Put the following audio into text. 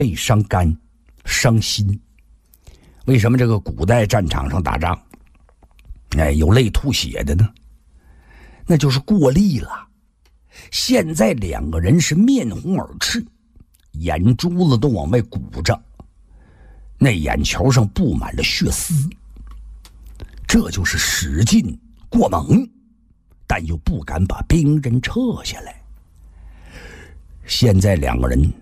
伤肝、伤心。为什么这个古代战场上打仗，有泪吐血的呢？那就是过力了。现在两个人是面红耳赤，眼珠子都往外鼓着，那眼球上布满了血丝。这就是使劲过猛，但又不敢把兵刃撤下来。现在两个人